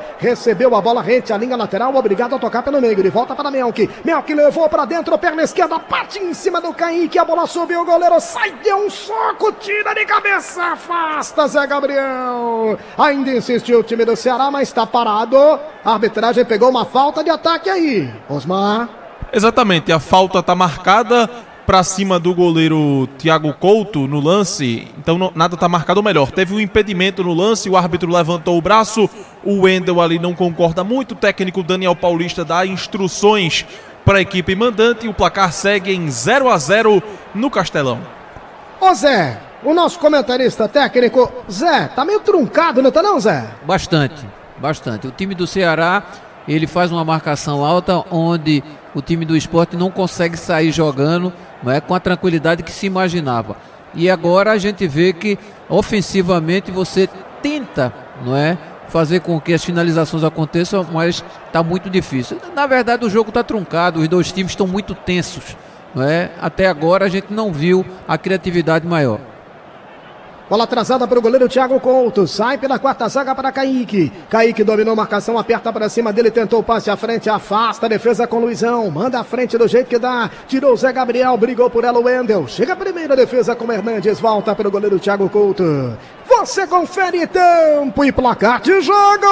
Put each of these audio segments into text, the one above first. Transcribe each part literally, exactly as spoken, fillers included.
recebeu a bola rente, a linha lateral, obrigado a tocar pelo meio, de volta para Melk, Melk levou para dentro, perna esquerda, parte em cima do Kaique, a bola subiu, o goleiro sai, deu um soco, tira de cabeça, afasta Zé Gabriel, ainda insistiu o time do Ceará, mas está parado, a arbitragem pegou uma falta de ataque aí, Osmar. Exatamente, a falta está marcada para cima do goleiro Thiago Couto no lance, então não, nada está marcado, ou melhor, teve um impedimento no lance, o árbitro levantou o braço, o Wendel ali não concorda muito, o técnico Daniel Paulista dá instruções para a equipe mandante e o placar segue em zero a zero no Castelão. Ô Zé, o nosso comentarista técnico, Zé, tá meio truncado, não tá não, Zé? Bastante, bastante. O time do Ceará, ele faz uma marcação alta onde o time do Sport não consegue sair jogando, não é, com a tranquilidade que se imaginava. E agora a gente vê que ofensivamente você tenta, não é, fazer com que as finalizações aconteçam, mas está muito difícil. Na verdade o jogo está truncado, os dois times estão muito tensos, não é? Até agora a gente não viu a criatividade maior. Bola atrasada para o goleiro Thiago Couto. Sai pela quarta zaga para Kaique. Kaique dominou a marcação, aperta para cima dele, tentou o passe à frente, afasta a defesa com Luizão. Manda à frente do jeito que dá. Tirou o Zé Gabriel, brigou por ela o Wendel. Chega a primeira defesa com Hernandes, volta para o goleiro Thiago Couto. Você confere tempo e placar de jogo.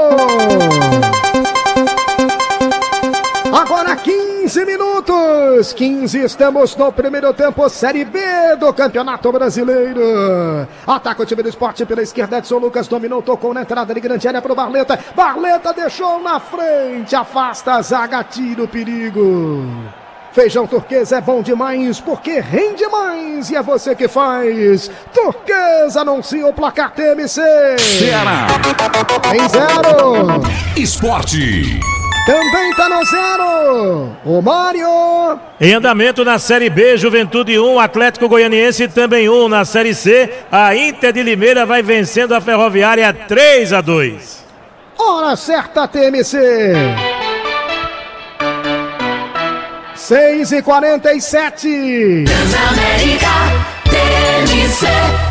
Agora quinze minutos, quinze, estamos no primeiro tempo, Série B do Campeonato Brasileiro. Ataca o time do Sport pela esquerda, Edson Lucas dominou, tocou na entrada de grande área para o Barleta. Barleta deixou na frente, afasta a zaga, tira o perigo. Feijão Turquesa é bom demais, porque rende mais e é você que faz. Turquesa anuncia o placar T M C. Ceará em zero. Esporte também tá no zero. O Mário. Em andamento na Série B, Juventude um, Atlético Goianiense também um. Na Série C, a Inter de Limeira vai vencendo a Ferroviária três a dois. Hora certa, T M C. seis e quarenta e sete. Transamérica T M C.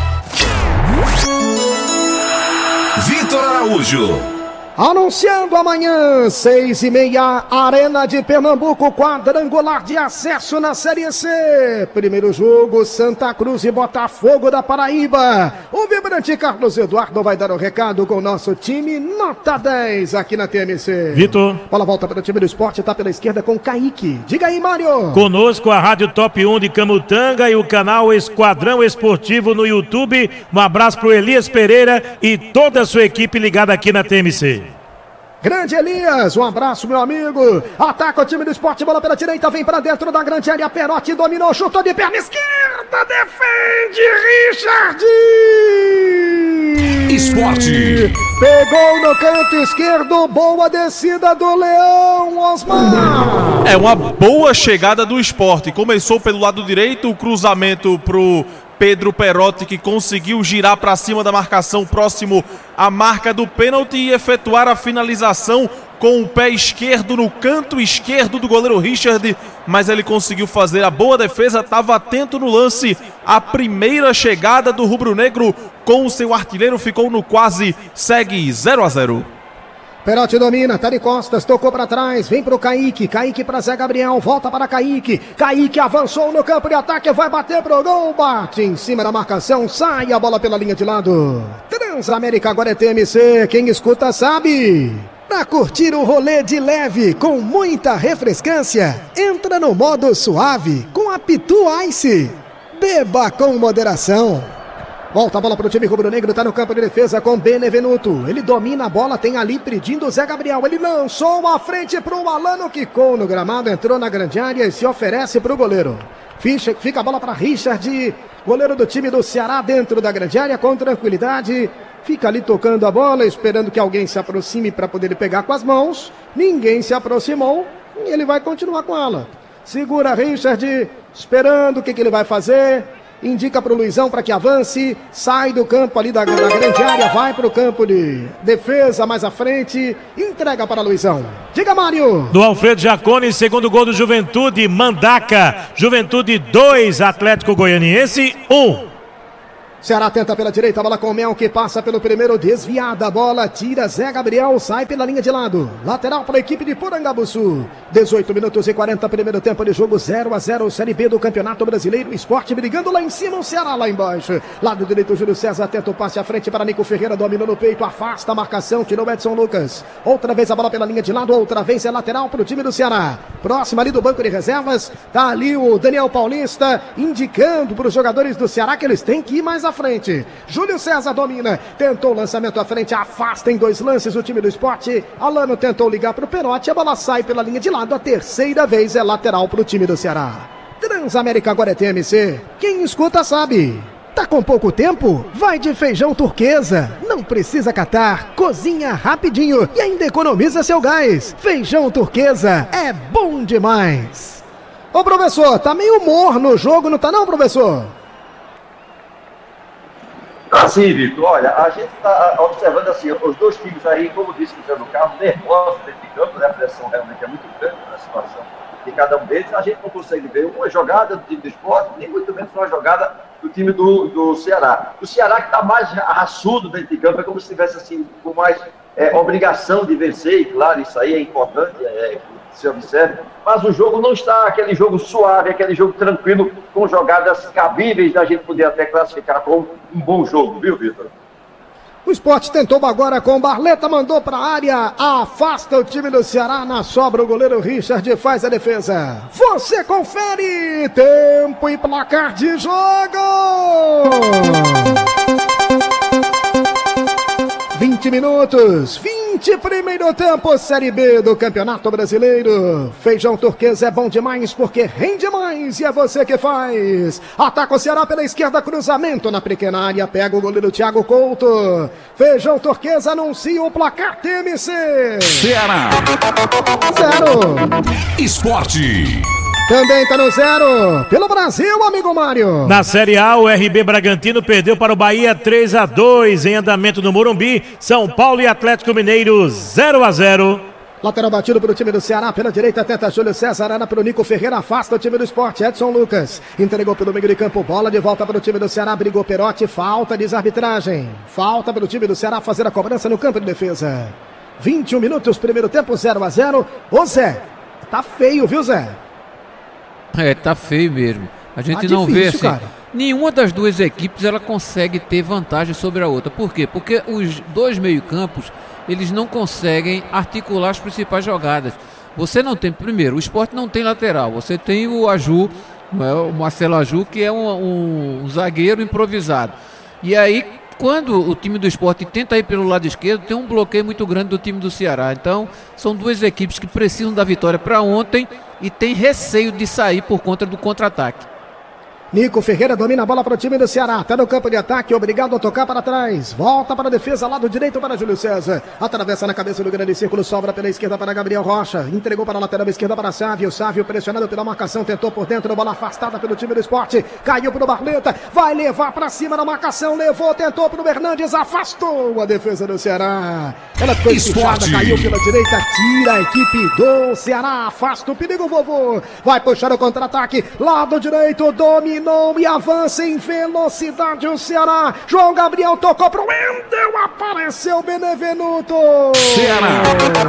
Vitor Araújo. Anunciando amanhã, seis e meia, Arena de Pernambuco, quadrangular de acesso na Série C. Primeiro jogo, Santa Cruz e Botafogo da Paraíba. O vibrante Carlos Eduardo vai dar o recado com o nosso time, nota dez aqui na T M C. Vitor. Bola volta para o time do esporte, tá pela esquerda com Kaique. Diga aí, Mário. Conosco a Rádio Top um de Camutanga e o canal Esquadrão Esportivo no YouTube. Um abraço pro Elias Pereira e toda a sua equipe ligada aqui na T M C. Grande Elias, um abraço, meu amigo. Ataca o time do esporte, bola pela direita, vem pra dentro da grande área. Perotti dominou, chutou de perna esquerda, defende Richard. Esporte. Pegou no canto esquerdo, boa descida do Leão, Osmar. É uma boa chegada do Esporte. Começou pelo lado direito, o cruzamento pro Pedro Perotti, que conseguiu girar para cima da marcação próximo à marca do pênalti e efetuar a finalização com o pé esquerdo no canto esquerdo do goleiro Richard, mas ele conseguiu fazer a boa defesa, estava atento no lance. A primeira chegada do rubro-negro com o seu artilheiro ficou no quase, segue zero a zero. Perotti domina, tá de costas, tocou pra trás, vem pro Kaique, Kaique pra Zé Gabriel, volta para Kaique, Kaique avançou no campo de ataque, vai bater pro gol, bate em cima da marcação, sai a bola pela linha de lado. Transamérica agora é T M C, quem escuta sabe. Pra curtir o rolê de leve, com muita refrescância, entra no modo suave, com a Pitu Ice. Beba com moderação. Volta a bola para o time rubro-negro, tá no campo de defesa com Benevenuto. Ele domina a bola, tem ali pedindo o Zé Gabriel. Ele lançou a frente para o Alano, quicou no gramado, entrou na grande área e se oferece para o goleiro. Ficha, fica a bola para Richard, goleiro do time do Ceará, dentro da grande área com tranquilidade. Fica ali tocando a bola, esperando que alguém se aproxime para poder pegar com as mãos. Ninguém se aproximou e ele vai continuar com ela. Segura Richard, esperando o que, que ele vai fazer. Indica para o Luizão para que avance, sai do campo ali da, da grande área, vai para o campo de defesa mais à frente, entrega para Luizão. Diga, Mário. Do Alfredo Jaconi, segundo gol do Juventude, Mandaca. Juventude dois, Atlético Goianiense um. Ceará tenta pela direita, a bola com o Mel, que passa pelo primeiro, desviada a bola, tira Zé Gabriel, sai pela linha de lado. Lateral para a equipe de Porangabuçu. dezoito minutos e quarenta, primeiro tempo de jogo, zero a zero, Série B do Campeonato Brasileiro. Sport brigando lá em cima, o Ceará lá embaixo. Lado direito, Júlio César tenta o passe à frente para Nico Ferreira, dominou no peito, afasta a marcação, tirou Edson Lucas. Outra vez a bola pela linha de lado, outra vez é lateral para o time do Ceará. Próximo ali do banco de reservas, tá ali o Daniel Paulista, indicando para os jogadores do Ceará que eles têm que ir mais à frente. Júlio César domina, tentou o lançamento à frente, afasta em dois lances o time do Sport. Alano tentou ligar para o Perotti, a bola sai pela linha de lado, a terceira vez é lateral para o time do Ceará. Transamérica agora é T M C, quem escuta sabe. Tá com pouco tempo? Vai de Feijão Turquesa. Não precisa catar, cozinha rapidinho e ainda economiza seu gás. Feijão Turquesa é bom demais. Ô professor, tá meio morno o jogo, não tá não, professor? Ah, sim, Vitor. Olha, a gente está observando assim, os dois times aí, como disse o Cristiano Carlos, nervosos dentro de campo, né? A pressão realmente é muito grande na situação de cada um deles. A gente não consegue ver uma jogada do time do Sport, nem muito menos uma jogada do time do, do Ceará. O Ceará que está mais raçudo dentro de campo, é como se estivesse assim, com mais é, obrigação de vencer, e claro, isso aí é importante, é, se observe, mas o jogo não está aquele jogo suave, aquele jogo tranquilo, com jogadas cabíveis da gente poder até classificar como um bom jogo, viu, Vitor? O Sport tentou agora com o Barleta, mandou para a área, afasta o time do Ceará, na sobra o goleiro Richard faz a defesa. Você confere, tempo e placar de jogo! vinte minutos, vinte primeiro tempo, Série B do Campeonato Brasileiro. Feijão Turquesa é bom demais porque rende mais e é você que faz. Ataca o Ceará pela esquerda, cruzamento na pequena área, pega o goleiro Thiago Couto. Feijão Turquesa anuncia o placar T M C. Ceará Zero. Esporte. Também tá no zero, pelo Brasil, amigo Mário. Na Série A, o R B Bragantino perdeu para o Bahia três a dois em andamento no Morumbi. São Paulo e Atlético Mineiro zero a zero. Lateral batido pelo time do Ceará, pela direita tenta Júlio César, Ana pro Nico Ferreira, afasta o time do Sport, Edson Lucas, entregou pelo meio de campo, bola de volta para o time do Ceará, brigou Perotti, falta, diz a arbitragem, falta pelo time do Ceará fazer a cobrança no campo de defesa. vinte e um minutos, primeiro tempo, zero a zero. Ô Zé, tá feio, viu Zé? É, tá feio mesmo. A gente tá não difícil, vê assim, cara. Nenhuma das duas equipes ela consegue ter vantagem sobre a outra. Por quê? Porque os dois meio-campos, eles não conseguem articular as principais jogadas. Você não tem, primeiro, o Sport não tem lateral. Você tem o Aju, não é, o Marcelo Aju, que é um, um, um zagueiro improvisado. E aí, quando o time do Sport tenta ir pelo lado esquerdo, tem um bloqueio muito grande do time do Ceará. Então, são duas equipes que precisam da vitória para ontem e tem receio de sair por conta do contra-ataque. Nico Ferreira domina a bola para o time do Ceará, tá no campo de ataque, obrigado a tocar para trás, volta para a defesa, lado direito para Júlio César, atravessa na cabeça do grande círculo, sobra pela esquerda para Gabriel Rocha, entregou para a lateral esquerda para Sávio, Sávio pressionado pela marcação, tentou por dentro, bola afastada pelo time do Sport, caiu para o Barleta, vai levar para cima da marcação, levou, tentou para o Hernandes, afastou a defesa do Ceará, ela ficou fechada, caiu pela direita, tira a equipe do Ceará, afasta o perigo, vovô, vai puxar o contra-ataque, lado direito, domina, e avança em velocidade o Ceará. João Gabriel tocou pro Wendel, apareceu Benevenuto. Ceará.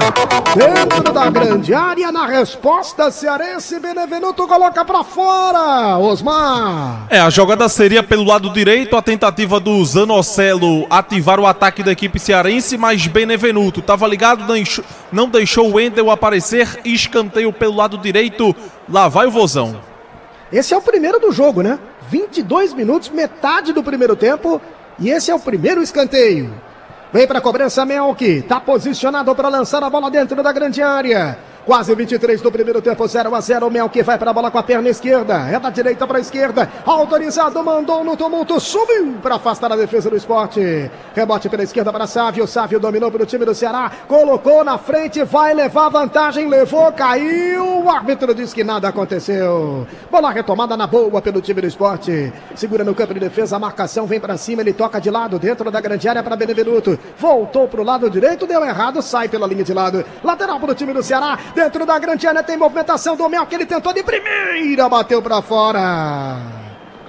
Dentro da grande área, na resposta cearense, Benevenuto coloca pra fora. Osmar. É, a jogada seria pelo lado direito, a tentativa do Zanocelo ativar o ataque da equipe cearense, mas Benevenuto estava ligado, não deixou o Wendel aparecer, escanteio pelo lado direito, lá vai o Vozão. Esse é o primeiro do jogo, né? vinte e dois minutos, metade do primeiro tempo. E esse é o primeiro escanteio. Vem para a cobrança Melk. Tá posicionado para lançar a bola dentro da grande área. Quase vinte e três do primeiro tempo, zero a zero. Melk vai para a bola com a perna esquerda. É da direita para a esquerda. Autorizado, mandou no tumulto. Subiu para afastar a defesa do Sport. Rebote pela esquerda para Sávio. Sávio dominou para o time do Ceará. Colocou na frente, vai levar vantagem. Levou, caiu. O árbitro diz que nada aconteceu. Bola retomada na boa pelo time do Sport. Segura no campo de defesa, a marcação vem para cima. Ele toca de lado dentro da grande área para Benevenuto. Voltou para o lado direito, deu errado, sai pela linha de lado. Lateral para o time do Ceará. Dentro da grande área tem movimentação do Mel, que ele tentou de primeira, bateu para fora.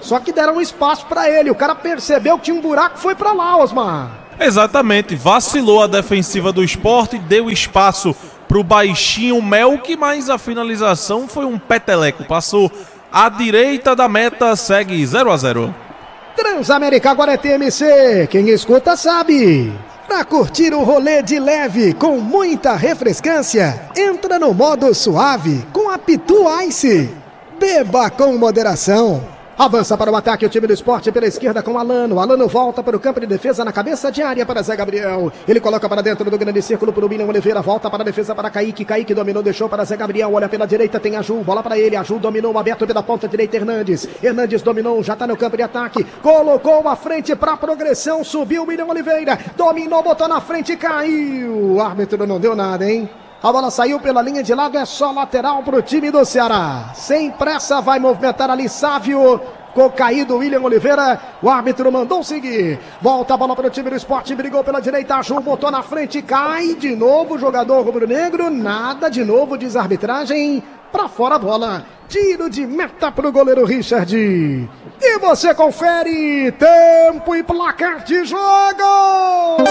Só que deram um espaço para ele. O cara percebeu que tinha um buraco e foi para lá, Osmar. Exatamente, vacilou a defensiva do Sport, deu espaço pro baixinho Melk, mas a finalização foi um peteleco. Passou à direita da meta, segue zero a zero. Transamérica agora é T M C, quem escuta sabe. Pra curtir o rolê de leve com muita refrescância, entra no modo suave com a Pitu Ice. Beba com moderação. Avança para o ataque o time do Sport pela esquerda com Alano. Alano volta para o campo de defesa na cabeça de área para Zé Gabriel. Ele coloca para dentro do grande círculo para o William Oliveira. Volta para a defesa para Kaique. Kaique dominou, deixou para Zé Gabriel. Olha pela direita, tem a Ju. Bola para ele. A Ju dominou, aberto pela ponta direita. Hernandes. Hernandes dominou, já está no campo de ataque. Colocou a frente para a progressão. Subiu o William Oliveira. Dominou, botou na frente, caiu. O árbitro não deu nada, hein? A bola saiu pela linha de lado, é só lateral para o time do Ceará. Sem pressa, vai movimentar ali Sávio. Ficou caído o William Oliveira, o árbitro mandou seguir. Volta a bola para o time do Sport, brigou pela direita, a Ju botou na frente, cai de novo o jogador rubro-negro. Nada de novo, diz a arbitragem. Para fora a bola. Tiro de meta para o goleiro Richard. E você confere tempo e placar de jogo.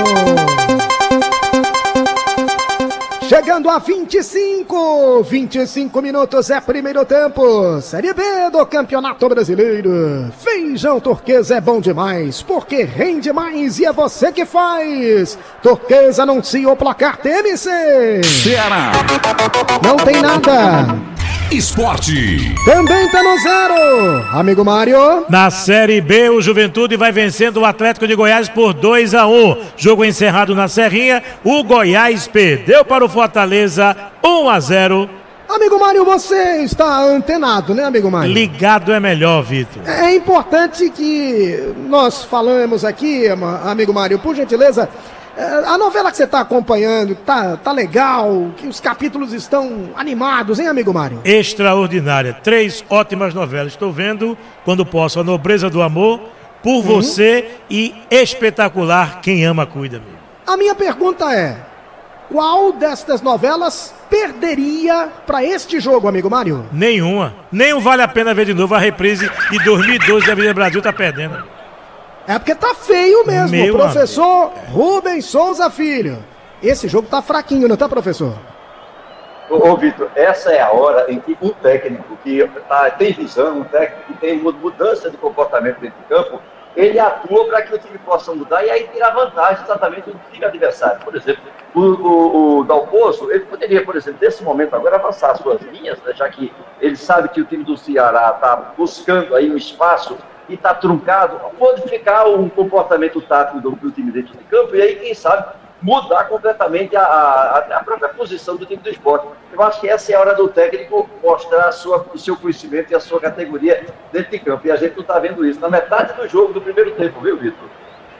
Chegando a vinte e cinco, vinte e cinco minutos é primeiro tempo, Série B do Campeonato Brasileiro. Feijão Turquesa é bom demais, porque rende mais e é você que faz. Turquesa anuncia o placar T M C. Ceará. Não tem nada. Esporte. Também tá no zero, amigo Mário. Na Série B, o Juventude vai vencendo o Atlético de Goiás por dois a um. Jogo encerrado na Serrinha, o Goiás perdeu para o Fortaleza um a zero. Amigo Mário, você está antenado, né, amigo Mário? Ligado é melhor, Vitor. É importante que nós falamos aqui, amigo Mário, por gentileza. A novela que você está acompanhando, tá, tá legal, que os capítulos estão animados, hein, amigo Mário? Extraordinária, três ótimas novelas. Estou vendo, quando posso, A Nobreza do Amor, Por uhum. Você e Espetacular, Quem Ama Cuida. Amigo. A minha pergunta é, qual destas novelas perderia para este jogo, amigo Mário? Nenhuma, nem vale a pena ver de novo a reprise de dois mil e doze da Avenida Brasil, tá perdendo. É porque tá feio mesmo, Meu professor amigo. Rubens Souza Filho. Esse jogo tá fraquinho, não tá, professor? Ô, ô Vitor, essa é a hora em que um técnico que tá, tem visão, um técnico que tem mudança de comportamento dentro de campo, ele atua para que o time possa mudar e aí tirar vantagem exatamente do time adversário. Por exemplo, o, o, o Dalpozo, ele poderia, por exemplo, nesse momento agora avançar as suas linhas, né, já que ele sabe que o time do Ceará está buscando aí um espaço e está truncado, modificar o comportamento tático do, do time dentro de campo e aí, quem sabe, mudar completamente a, a, a própria posição do time do Sport. Eu acho que essa é a hora do técnico mostrar a sua, o seu conhecimento e a sua categoria dentro de campo. E a gente não está vendo isso na metade do jogo do primeiro tempo, viu, Vitor?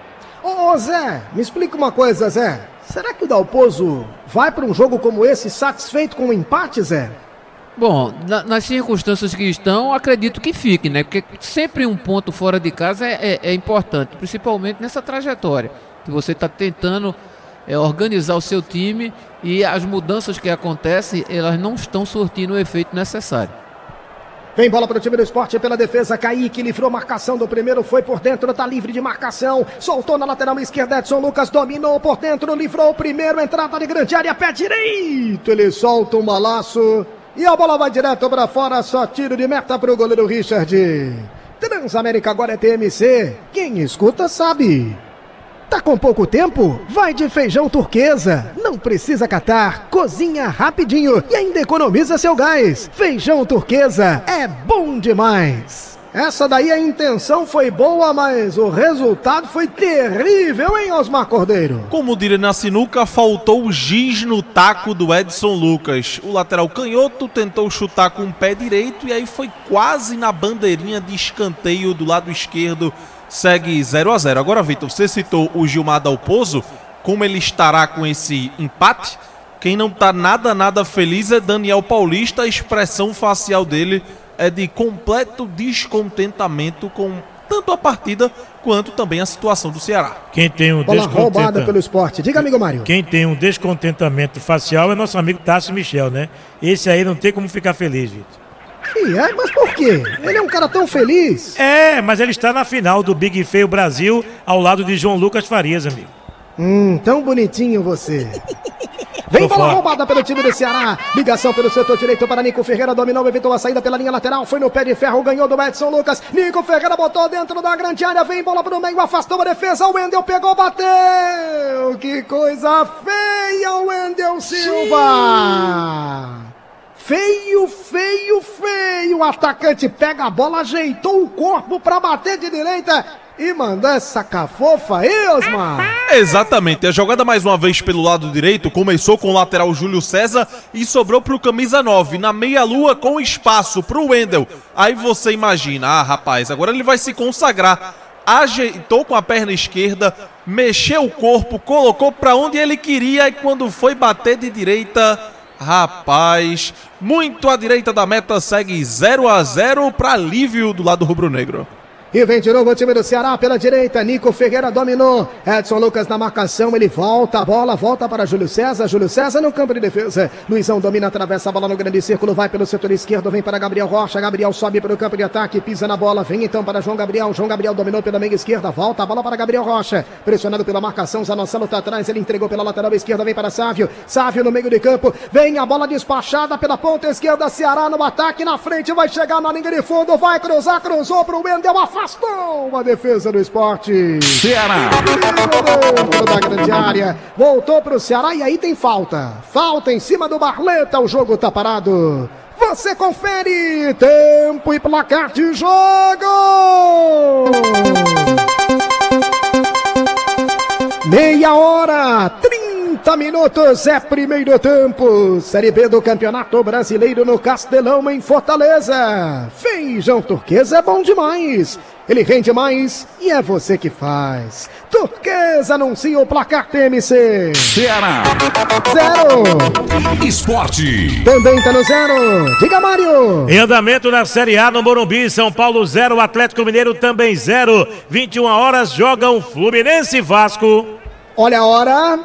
Ô, Zé, me explica uma coisa, Zé. Será que o Dalpozo vai para um jogo como esse satisfeito com o empate, Zé? Bom, na, nas circunstâncias que estão, acredito que fique, né? Porque sempre um ponto fora de casa é, é, é importante, principalmente nessa trajetória, que você está tentando é, organizar o seu time e as mudanças que acontecem, elas não estão surtindo o efeito necessário. Vem bola para o time do Sport pela defesa, Kaique livrou marcação do primeiro, foi por dentro, tá livre de marcação, soltou na lateral esquerda, Edson Lucas dominou por dentro, livrou o primeiro, entrada de grande área, pé direito, ele solta um balaço. E a bola vai direto para fora, só tiro de meta para o goleiro Richard. Transamérica agora é T M C, quem escuta sabe. Tá com pouco tempo? Vai de Feijão Turquesa. Não precisa catar, cozinha rapidinho e ainda economiza seu gás. Feijão Turquesa é bom demais. Essa daí a intenção foi boa, mas o resultado foi terrível, hein, Osmar Cordeiro? Como diria na sinuca, faltou o giz no taco do Edson Lucas. O lateral canhoto tentou chutar com o pé direito e aí foi quase na bandeirinha de escanteio do lado esquerdo. Segue zero a zero. Agora, Vitor, você citou o Gilmar Dalpozo. Como ele estará com esse empate? Quem não está nada, nada feliz é Daniel Paulista. A expressão facial dele é de completo descontentamento com tanto a partida quanto também a situação do Ceará. Quem tem um bola descontentamento roubada pelo Sport. Diga, amigo Mário. Quem tem um descontentamento facial é nosso amigo Tássio Michel, né? Esse aí não tem como ficar feliz, Vitor. E é, mas por quê? Ele é um cara tão feliz. É, mas ele está na final do Big Feio Brasil, ao lado de João Lucas Farias, amigo. Hum, tão bonitinho você. Vem bola fora. roubada pelo time do Ceará. Ligação pelo setor direito para Nico Ferreira. Dominou, evitou a saída pela linha lateral. Foi no pé de ferro, ganhou do Edson Lucas. Nico Ferreira botou dentro da grande área. Vem bola pro meio, afastou a defesa. O Wendel pegou, bateu. Que coisa feia, o Wendel Silva. Feio, feio, feio. O atacante pega a bola, ajeitou o corpo para bater de direita. E mandou essa cafofa aí, Osmar. Exatamente, a jogada mais uma vez pelo lado direito começou com o lateral Júlio César e sobrou pro camisa nove, na meia-lua com espaço pro Wendel. Aí você imagina, ah rapaz, agora ele vai se consagrar. Ajeitou com a perna esquerda, mexeu o corpo, colocou pra onde ele queria e quando foi bater de direita, rapaz, muito à direita da meta, segue zero a zero para alívio do lado rubro-negro. E vem de novo o time do Ceará pela direita. Nico Ferreira dominou. Edson Lucas na marcação. Ele volta a bola, volta para Júlio César. Júlio César no campo de defesa. Luizão domina, atravessa a bola no grande círculo. Vai pelo setor esquerdo. Vem para Gabriel Rocha. Gabriel sobe para o campo de ataque. Pisa na bola. Vem então para João Gabriel. João Gabriel dominou pela meia esquerda. Volta a bola para Gabriel Rocha. Pressionado pela marcação. Zanocelo está atrás. Ele entregou pela lateral esquerda. Vem para Sávio. Sávio no meio de campo. Vem a bola despachada pela ponta esquerda. Ceará no ataque. Na frente vai chegar na linha de fundo. Vai cruzar. Cruzou para o Wendel. Afastou a defesa do Sport. Ceará. Dentro da grande área. Voltou para o Ceará e aí tem falta. Falta em cima do Barleta. O jogo tá parado. Você confere. Tempo e placar de jogo. Meia hora. trinta minutos é primeiro tempo. Série B do Campeonato Brasileiro no Castelão, em Fortaleza. Feijão Turquesa é bom demais. Ele rende mais e é você que faz. Turquesa anuncia o placar T M C. Ceará. Zero. Esporte. Também tá no zero. Diga, Mário. Em andamento na Série A no Morumbi, São Paulo zero, Atlético Mineiro também zero. vinte e uma horas jogam Fluminense e Vasco. Olha a hora.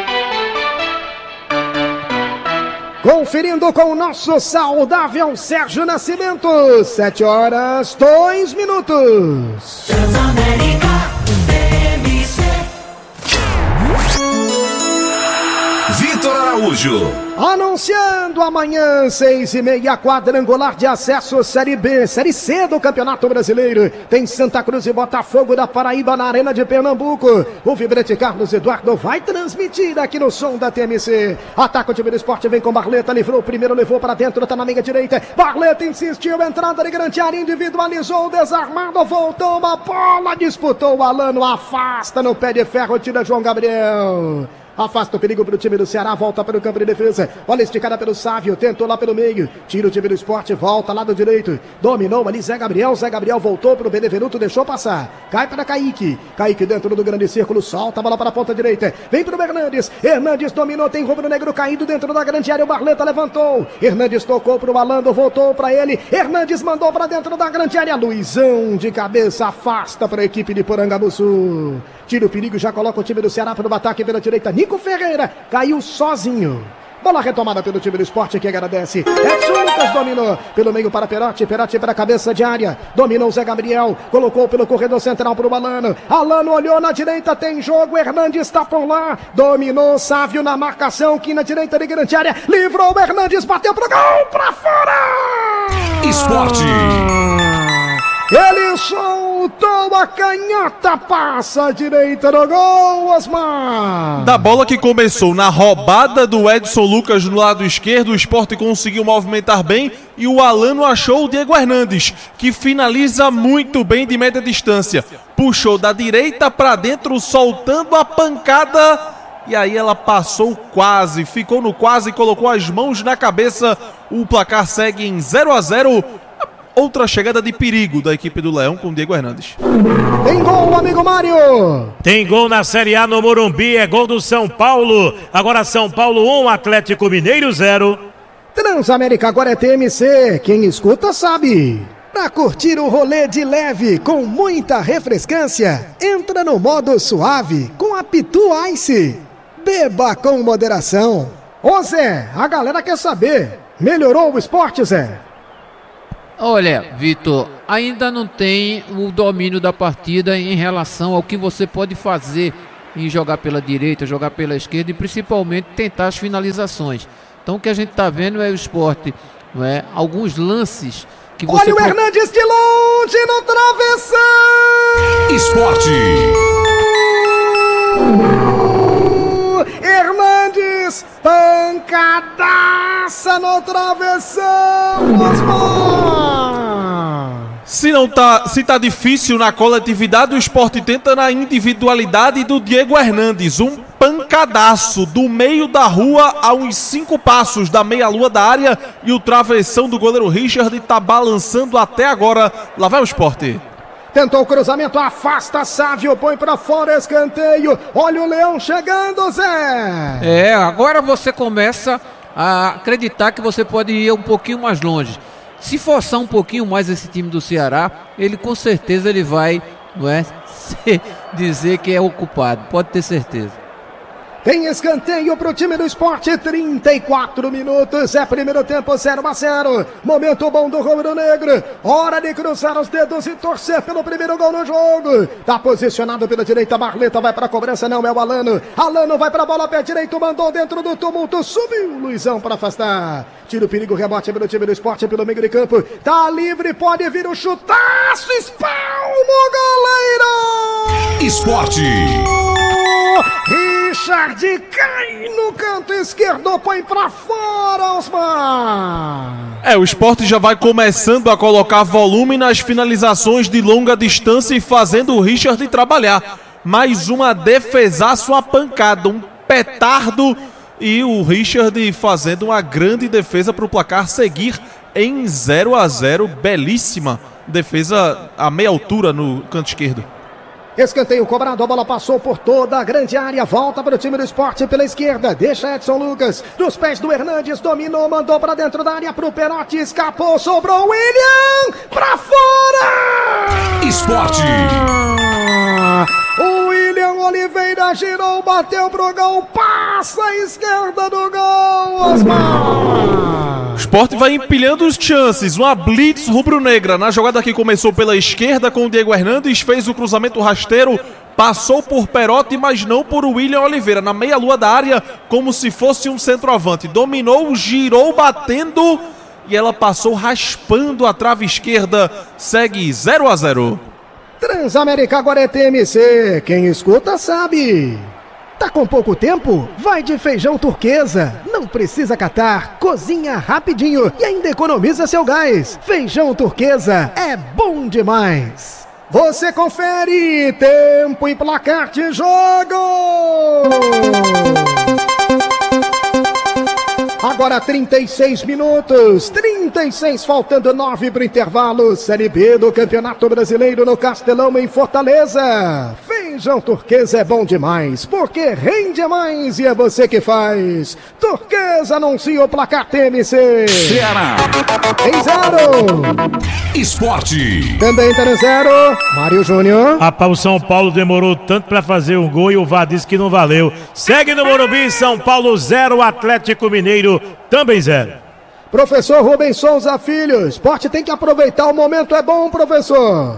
Conferindo com o nosso saudável Sérgio Nascimento. Sete horas, dois minutos. Transamérica T M C. Vitor Araújo. Anunciando amanhã, seis e meia, quadrangular de acesso Série B, Série C do Campeonato Brasileiro. Tem Santa Cruz e Botafogo da Paraíba na Arena de Pernambuco. O vibrante Carlos Eduardo vai transmitir aqui no som da T M C. Ataca o time do Esporte, vem com Barleta, livrou o primeiro, levou para dentro, tá na meia direita. Barleta insistiu, entrada de grande área, individualizou, desarmado, voltou uma bola, disputou o Alano, afasta no pé de ferro, tira João Gabriel. Afasta o perigo para o time do Ceará, volta para o campo de defesa. Bola esticada pelo Sávio, tentou lá pelo meio. Tira o time do Esporte, volta lado direito. Dominou ali Zé Gabriel, Zé Gabriel voltou para o Benevenuto, deixou passar. Cai para Kaique. Kaique dentro do grande círculo, solta a bola para a ponta direita. Vem para o Hernandes. Hernandes dominou, tem rubro-negro caído dentro da grande área. O Barleta levantou. Hernandes tocou para o Alando, voltou para ele. Hernandes mandou para dentro da grande área. Luizão de cabeça, afasta para a equipe de Porangabuçu. Tira o perigo, já coloca o time do Ceará para o ataque pela direita. Nico Ferreira caiu sozinho. Bola retomada pelo time do Esporte que agradece. Edson Lucas dominou pelo meio para Perotti. Perotti para a cabeça de área. Dominou o Zé Gabriel. Colocou pelo corredor central para o Alano. Alano olhou na direita. Tem jogo. Hernandes está por lá. Dominou Sávio na marcação. Que na direita de grande área. Livrou o Hernandes. Bateu pro gol. Para fora. Esporte. Ele soltou a canhota, passa a direita do gol, Osmar. Da bola que começou na roubada do Edson Lucas no lado esquerdo, o Sport conseguiu movimentar bem e o Alano achou o Diego Hernandes, que finaliza muito bem de média distância. Puxou da direita para dentro, soltando a pancada e aí ela passou quase, ficou no quase, colocou as mãos na cabeça. O placar segue em zero a zero. Outra chegada de perigo da equipe do Leão com o Diego Hernandes. Tem gol, amigo Mário. Tem gol na Série A no Morumbi, é gol do São Paulo. Agora São Paulo um, Atlético Mineiro zero. Transamérica agora é T M C, quem escuta sabe. Pra curtir o rolê de leve com muita refrescância, entra no modo suave com a Pitu Ice. Beba com moderação. Ô Zé, a galera quer saber, melhorou o esporte, Zé? Olha, Vitor, ainda não tem o domínio da partida em relação ao que você pode fazer em jogar pela direita, jogar pela esquerda e principalmente tentar as finalizações. Então o que a gente está vendo é o Sport, não é? Alguns lances que você... Olha o Hernandes de longe no travessão! Esporte. Hernandes, pancadaça no travessão, Osmar! Se não tá, se tá difícil na coletividade, o Sport tenta na individualidade do Diego Hernandes. Um pancadaço do meio da rua a uns cinco passos da meia-lua da área e o travessão do goleiro Richard tá balançando até agora. Lá vai o Sport. Tentou o cruzamento, afasta Sávio, põe pra fora, escanteio. Olha o Leão chegando, Zé! É, agora você começa a acreditar que você pode ir um pouquinho mais longe. Se forçar um pouquinho mais esse time do Ceará, ele com certeza ele vai, não é, dizer que é o culpado, pode ter certeza. Tem escanteio pro time do Sport, trinta e quatro minutos, é primeiro tempo, zero a zero. Momento bom do Rubro Negro, hora de cruzar os dedos e torcer pelo primeiro gol no jogo. Tá posicionado pela direita, Barleta vai pra cobrança, não é o Alano. Alano vai pra bola, pé direito, mandou dentro do tumulto, subiu Luizão pra afastar. Tira o perigo, rebote pelo time do Sport, pelo meio de campo. Tá livre, pode vir o chutaço, espalma o goleiro! Esporte. Richard cai no canto esquerdo, põe pra fora, Osmar. É, o Sport já vai começando a colocar volume nas finalizações de longa distância e fazendo o Richard trabalhar. Mais uma defesaço, uma pancada, um petardo e o Richard fazendo uma grande defesa para o placar seguir em zero a zero. Belíssima defesa a meia altura no canto esquerdo. Escanteio cobrado, a bola passou por toda a grande área, volta para o time do Sport pela esquerda, deixa Edson Lucas, dos pés do Hernandes, dominou, mandou para dentro da área pro Perotti, escapou, sobrou o William, pra fora! Esporte. O William Oliveira girou, bateu pro gol, passa a esquerda do gol, Osmar! O Sport vai empilhando os chances, uma blitz rubro-negra na jogada que começou pela esquerda com o Diego Hernandes, fez o cruzamento rasteiro, passou por Perotti, mas não por William Oliveira, na meia-lua da área, como se fosse um centroavante, dominou, girou, batendo e ela passou raspando a trave esquerda, segue zero a zero. Transamérica agora é T M C, quem escuta sabe. Tá com pouco tempo? Vai de Feijão Turquesa. Não precisa catar, cozinha rapidinho e ainda economiza seu gás. Feijão Turquesa é bom demais. Você confere tempo e placar de jogo. Agora trinta e seis minutos, trinta e seis faltando nove para o intervalo. Série B do Campeonato Brasileiro no Castelão em Fortaleza. Feijão Turquesa é bom demais, porque rende mais e é você que faz. Turquesa anuncia o placar T M C. Ceará. Em zero. Esporte. Também tá no zero. Mário Júnior. Rapaz, o São Paulo demorou tanto pra fazer um gol e o V A R disse que não valeu. Segue no Morumbi, São Paulo zero, Atlético Mineiro também zero. Professor Rubens Souza Filho, Sport tem que aproveitar, o momento é bom, professor.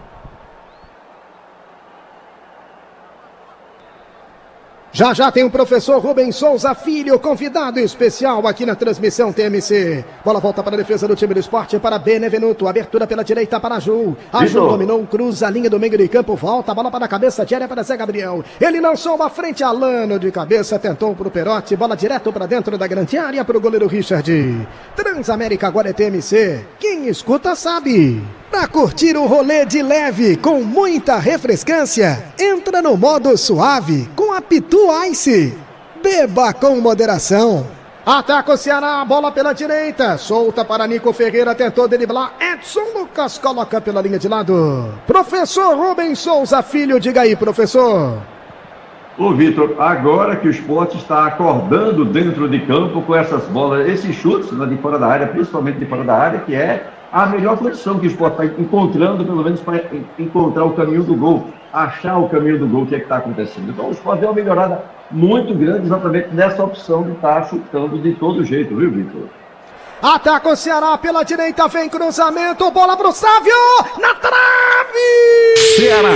Já já tem o professor Rubens Souza Filho, convidado especial aqui na transmissão T M C. Bola volta para a defesa do time do Sport, para Benevenuto, abertura pela direita para Ju. A Ju dominou, cruza a linha do meio de campo, volta, a bola para a cabeça de área para Zé Gabriel. Ele lançou uma frente a Lano de cabeça, tentou para o Perotti, bola direto para dentro da grande área para o goleiro Richard. Transamérica agora é T M C, quem escuta sabe. Para curtir o rolê de leve com muita refrescância, entra no modo suave com a Pitu Ice. Beba com moderação. Ataca o Ceará, bola pela direita, solta para Nico Ferreira, tentou driblar, Edson Lucas coloca pela linha de lado. Professor Rubens Souza Filho, diga aí, professor. Ô Vitor, agora que o Sport está acordando dentro de campo com essas bolas, esses chutes, né, de fora da área, principalmente de fora da área, que é a melhor condição que o Sport está encontrando, pelo menos para encontrar o caminho do gol, achar o caminho do gol, o que é que está acontecendo. Então o Sport deu uma melhorada muito grande exatamente nessa opção de estar chutando de todo jeito, viu, Vitor? Ataca o Ceará pela direita, vem cruzamento, bola pro Sávio, na trave! Ceará.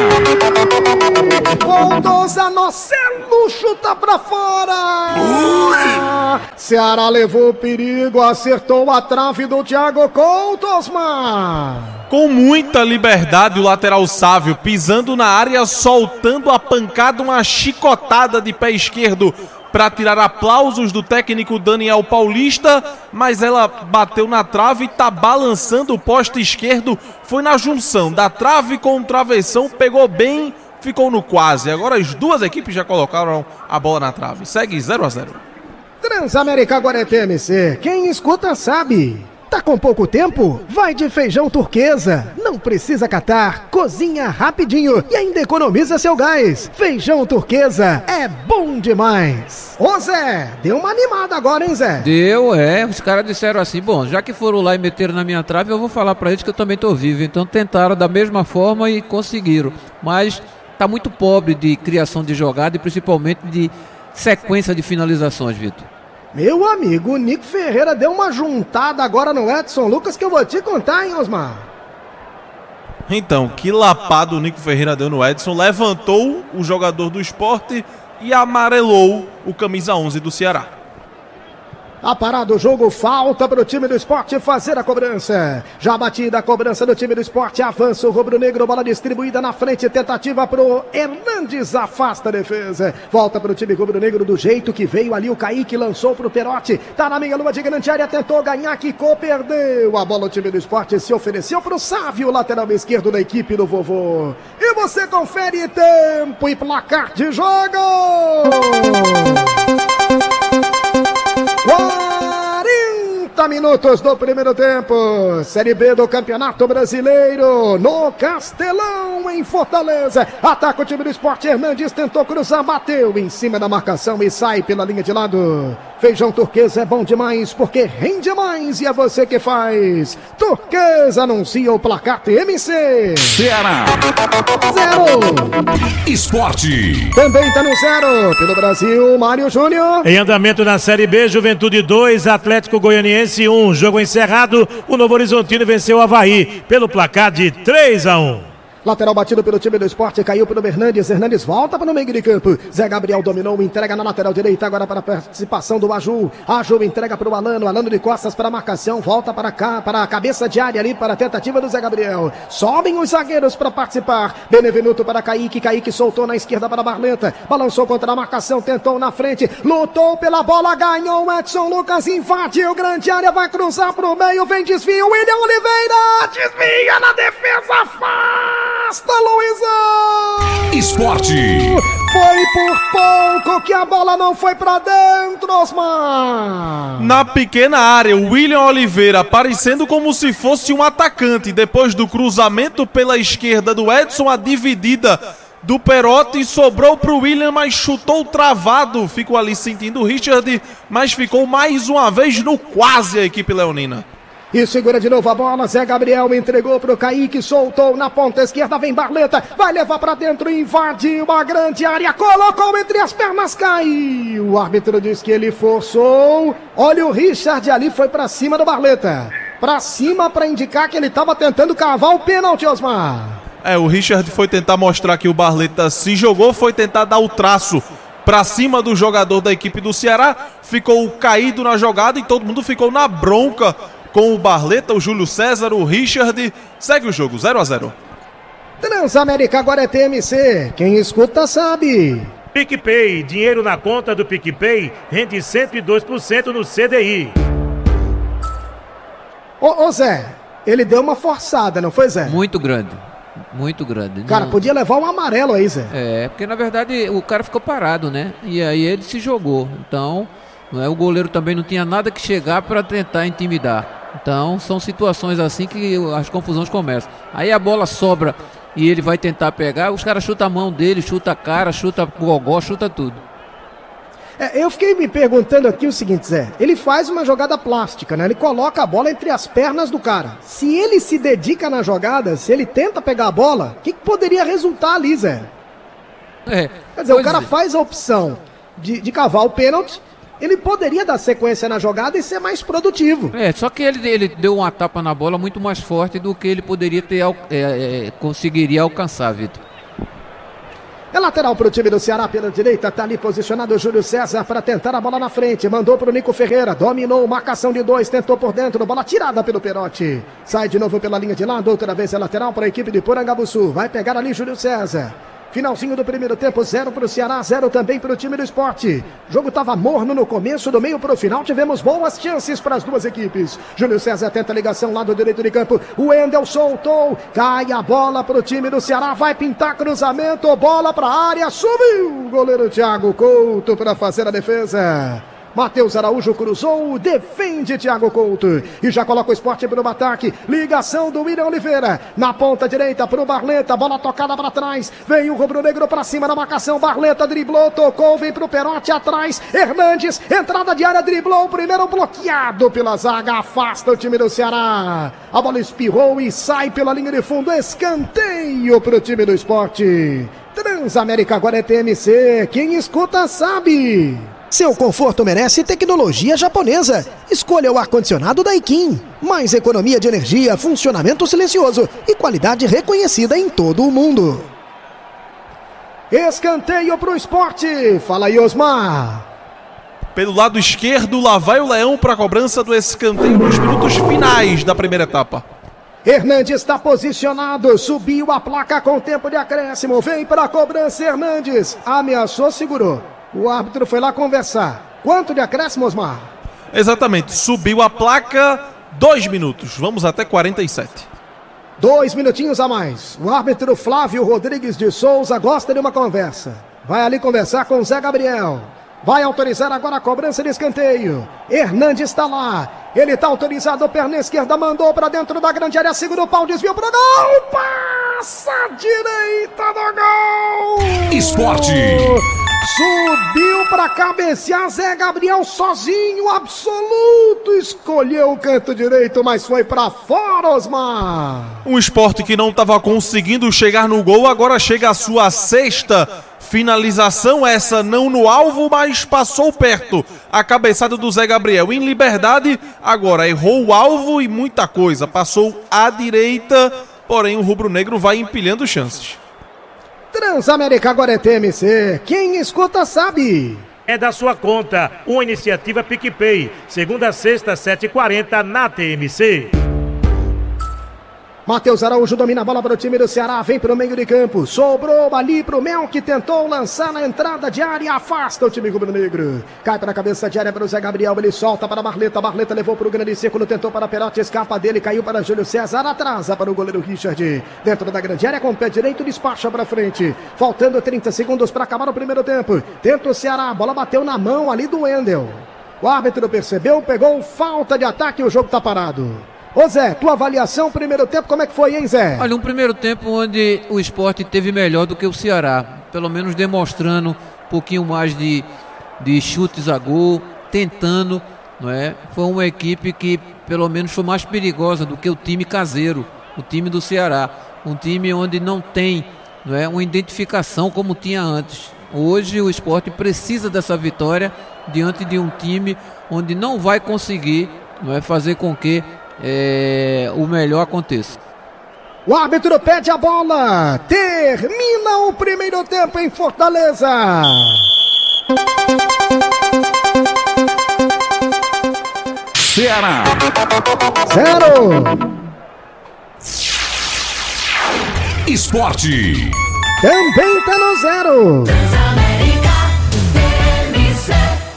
Voltou Zanocelo, chuta pra fora! Ui. Ceará levou o perigo, acertou a trave do Thiago Couto, Osmar! Com muita liberdade, o lateral Sávio pisando na área, soltando a pancada, uma chicotada de pé esquerdo para tirar aplausos do técnico Daniel Paulista, mas ela bateu na trave e tá balançando o poste esquerdo. Foi na junção da trave com o travessão, pegou bem, ficou no quase. Agora as duas equipes já colocaram a bola na trave. Segue zero a zero. Transamérica agora é T M C. Quem escuta sabe. Tá com pouco tempo? Vai de feijão turquesa. Não precisa catar, cozinha rapidinho e ainda economiza seu gás. Feijão turquesa é bom demais. Ô Zé, deu uma animada agora, hein, Zé? Deu, é. Os caras disseram assim, bom, já que foram lá e meteram na minha trave, eu vou falar pra eles que eu também tô vivo. Então tentaram da mesma forma e conseguiram. Mas tá muito pobre de criação de jogada e principalmente de sequência de finalizações, Vitor. Meu amigo, o Nico Ferreira deu uma juntada agora no Edson Lucas que eu vou te contar, hein, Osmar? Então, que lapada o Nico Ferreira deu no Edson, levantou o jogador do Sport e amarelou o camisa onze do Ceará. Tá parado o jogo, falta para o time do Sport fazer a cobrança. Já batida a cobrança do time do Sport, avança o rubro-negro, bola distribuída na frente, tentativa pro Hernandes, afasta a defesa. Volta para o time rubro-negro do jeito que veio ali, o Kaique lançou pro Perotti, tá na meia lua de grande área, tentou ganhar, quicou, perdeu. A bola o time do Sport se ofereceu pro Sávio, lateral esquerdo da equipe do vovô. E você confere tempo e placar de jogo. quarenta minutos do primeiro tempo, Série B do Campeonato Brasileiro, no Castelão, em Fortaleza. Ataca o time do Sport, Hernandes tentou cruzar, bateu em cima da marcação e sai pela linha de lado. Feijão turquesa é bom demais, porque rende mais e é você que faz. Turquesa anuncia o placar T M C. Ceará. Zero. Esporte. Também tá no zero. Pelo Brasil, Mário Júnior. Em andamento na Série B, Juventude dois, Atlético Goianiense um. Jogo encerrado, o Novo Horizontino venceu o Avaí pelo placar de três a um. Lateral batido pelo time do Sport, caiu para o Hernandes, Hernandes volta para o meio de campo, Zé Gabriel dominou, entrega na lateral direita, agora para a participação do Aju, Aju entrega para o Alano, Alano de costas para a marcação, volta para cá, para a cabeça de área ali, para a tentativa do Zé Gabriel, sobem os zagueiros para participar, Benevenuto para Kaique, Kaique soltou na esquerda para Barleta, balançou contra a marcação, tentou na frente, lutou pela bola, ganhou o Edson Lucas, invadiu grande área, vai cruzar para o meio, vem desvio, William Oliveira, desvia na defesa, faz! Basta, Luizão! Esporte. Foi por pouco que a bola não foi pra dentro, Osmar! Na pequena área, o William Oliveira aparecendo como se fosse um atacante. Depois do cruzamento pela esquerda do Edson, a dividida do Perotti sobrou pro William, mas chutou travado. Ficou ali sentindo o Richard, mas ficou mais uma vez no quase a equipe leonina. E segura de novo a bola, Zé Gabriel entregou pro Kaique, soltou na ponta esquerda, vem Barleta, vai levar pra dentro, invadiu a grande área, colocou entre as pernas, caiu. O árbitro diz que ele forçou, olha o Richard ali, foi pra cima do Barleta, pra cima pra indicar que ele tava tentando cavar o pênalti, Osmar. É, o Richard foi tentar mostrar que o Barleta se jogou, foi tentar dar o traço pra cima do jogador da equipe do Ceará, ficou caído na jogada e todo mundo ficou na bronca com o Barleta, o Júlio César, o Richard. Segue o jogo, zero a zero. Transamérica agora é T M C. Quem escuta sabe. PicPay, dinheiro na conta do PicPay rende cento e dois por cento no C D I. Ô, ô Zé, ele deu uma forçada, não foi, Zé? Muito grande. Muito grande. Cara, não... podia levar um amarelo aí, Zé. É, porque na verdade o cara ficou parado, né? E aí ele se jogou. Então, não é, o goleiro também não tinha nada que chegar para tentar intimidar. Então, são situações assim que as confusões começam. Aí a bola sobra e ele vai tentar pegar, os caras chutam a mão dele, chuta a cara, chuta o gogó, chuta tudo. É, eu fiquei me perguntando aqui o seguinte, Zé. Ele faz uma jogada plástica, né? Ele coloca a bola entre as pernas do cara. Se ele se dedica na jogada, se ele tenta pegar a bola, o que, que poderia resultar ali, Zé? É, Quer dizer, o cara é. faz a opção de, de cavar o pênalti ele poderia dar sequência na jogada e ser mais produtivo. É, só que ele, ele deu uma tapa na bola muito mais forte do que ele poderia ter, é, é, conseguiria alcançar, Vitor. É lateral para o time do Ceará pela direita, tá ali posicionado o Júlio César para tentar a bola na frente, mandou para o Nico Ferreira, dominou, marcação de dois, tentou por dentro, bola tirada pelo Perotti, sai de novo pela linha de lado, outra vez é lateral para a equipe de Porangabuçu, vai pegar ali Júlio César. Finalzinho do primeiro tempo, zero para o Ceará, zero também para o time do Sport. O jogo estava morno no começo, do meio para o final, tivemos boas chances para as duas equipes. Júlio César tenta a ligação, lado direito de campo, o Wendel soltou, cai a bola para o time do Ceará, vai pintar cruzamento, bola para a área, subiu o goleiro Thiago Couto para fazer a defesa. Matheus Araújo cruzou, defende Thiago Couto e já coloca o Sport para o ataque. Ligação do William Oliveira na ponta direita para o Barleta, bola tocada para trás, vem o rubro-negro para cima na marcação, Barleta driblou, tocou, vem para o Perotti atrás, Hernandes, entrada de área, driblou, o primeiro bloqueado pela zaga, afasta o time do Ceará, a bola espirrou e sai pela linha de fundo, escanteio para o time do Sport. Transamérica agora é T M C, quem escuta sabe. Seu conforto merece tecnologia japonesa. Escolha o ar-condicionado Daikin. Mais economia de energia, funcionamento silencioso e qualidade reconhecida em todo o mundo. Escanteio para o Sport. Fala aí, Osmar. Pelo lado esquerdo, lá vai o Leão para a cobrança do escanteio nos minutos finais da primeira etapa. Hernandes está posicionado, subiu a placa com tempo de acréscimo. Vem para a cobrança, Hernandes. Ameaçou, segurou. O árbitro foi lá conversar. Quanto de acréscimo, Osmar? Exatamente, subiu a placa, dois minutos. Vamos até quarenta e sete. Dois minutinhos a mais. O árbitro Flávio Rodrigues de Souza gosta de uma conversa. Vai ali conversar com o Zé Gabriel. Vai autorizar agora a cobrança de escanteio. Hernandes está lá. Ele está autorizado, perna esquerda, mandou para dentro da grande área, segura o pau, desviou para o gol. Passa a direita do gol. Esporte. Subiu para cabecear, Zé Gabriel sozinho, absoluto. Escolheu o canto direito, mas foi para fora, Osmar. Um Sport que não estava conseguindo chegar no gol, agora chega a sua sexta finalização, essa não no alvo, mas passou perto. A cabeçada do Zé Gabriel em liberdade, agora errou o alvo e muita coisa. Passou à direita, porém o rubro-negro vai empilhando chances. Transamérica agora é T M C. Quem escuta sabe. É da sua conta. Uma iniciativa PicPay. Segunda a sexta, sete e quarenta na T M C. Matheus Araújo domina a bola para o time do Ceará, vem para o meio de campo, sobrou ali para o Mel, que tentou lançar na entrada de área, afasta o time rubro-negro, cai para a cabeça de área para o Zé Gabriel, ele solta para Barleta, Barleta levou para o grande círculo, tentou para Perotti, escapa dele, caiu para Júlio César, atrasa para o goleiro Richard, dentro da grande área, com o pé direito, despacha para frente, faltando trinta segundos para acabar o primeiro tempo, tenta o Ceará, a bola bateu na mão ali do Wendel, o árbitro percebeu, pegou falta de ataque e o jogo está parado. Ô Zé, tua avaliação, primeiro tempo, como é que foi, hein, Zé? Olha, um primeiro tempo onde o Sport teve melhor do que o Ceará, pelo menos demonstrando um pouquinho mais de, de chutes a gol, tentando, não é? Foi uma equipe que pelo menos foi mais perigosa do que o time caseiro, o time do Ceará, um time onde não tem, não é, uma identificação como tinha antes. Hoje o Sport precisa dessa vitória diante de um time onde não vai conseguir, não é, fazer com que É, o melhor aconteça. O árbitro pede a bola. Termina o primeiro tempo em Fortaleza. Ceará Zero. Esporte Também tá no zero. Transamérica T M C.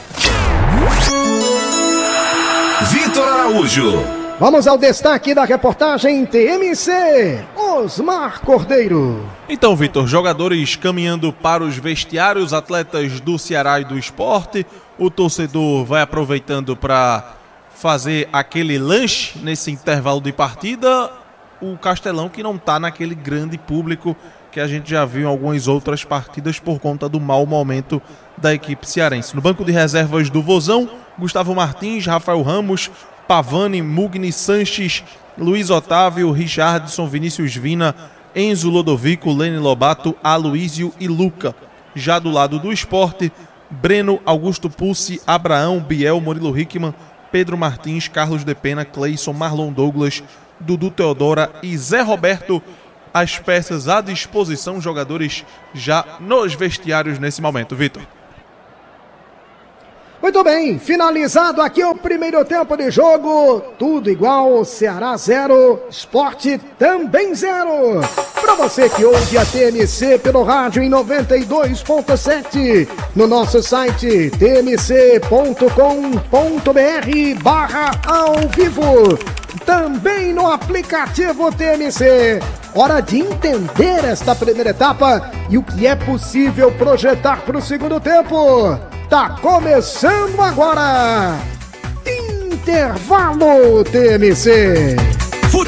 Vitor Araújo. Vamos ao destaque da reportagem T M C. Osmar Cordeiro. Então, Vitor, jogadores caminhando para os vestiários, atletas do Ceará e do Sport. O torcedor vai aproveitando para fazer aquele lanche nesse intervalo de partida. O Castelão que não está naquele grande público que a gente já viu em algumas outras partidas por conta do mau momento da equipe cearense. No banco de reservas do Vozão, Gustavo Martins, Rafael Ramos, Pavani, Mugni, Sanches, Luiz Otávio, Richardson, Vinícius Vina, Enzo Lodovico, Lene Lobato, Aloísio e Luca. Já do lado do Sport, Breno, Augusto Pulse, Abraão, Biel, Murilo Hickman, Pedro Martins, Carlos de Pena, Cleison, Marlon Douglas, Dudu Teodora e Zé Roberto. As peças à disposição, jogadores já nos vestiários nesse momento. Vitor. Muito bem, finalizado aqui o primeiro tempo de jogo, tudo igual, Ceará zero, Sport também zero. Para você que ouve a T M C pelo rádio em noventa e dois ponto sete, no nosso site t m c ponto com ponto b r barra ao vivo, também no aplicativo T M C. Hora de entender esta primeira etapa e o que é possível projetar para o segundo tempo. Tá começando agora! Intervalo T M C.